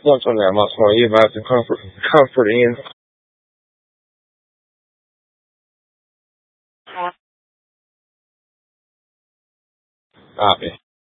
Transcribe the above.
Once on that, once more, you have some comforting. Copy.